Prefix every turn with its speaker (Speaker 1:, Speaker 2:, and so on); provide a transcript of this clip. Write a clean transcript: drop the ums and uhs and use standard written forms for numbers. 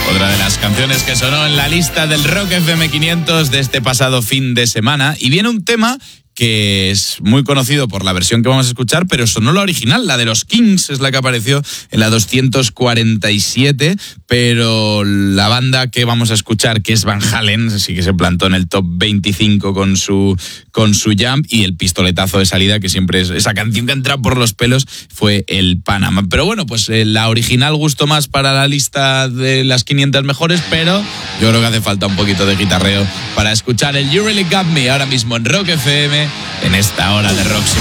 Speaker 1: Otra de las canciones que sonó en la lista del Rock FM 500 de este pasado fin de semana. Y viene un tema que es muy conocido por la versión que vamos a escuchar, pero sonó la original, la de los Kings, es la que apareció en la 247, pero la banda que vamos a escuchar, que es Van Halen, sí que se plantó en el top 25 con su Jump, y el pistoletazo de salida, que siempre es esa canción que entra por los pelos, fue el Panama. Pero bueno, pues la original gustó más para la lista de las 500 mejores, pero yo creo que hace falta un poquito de guitarreo para escuchar el You Really Got Me ahora mismo en Rock FM, en esta hora de rock sin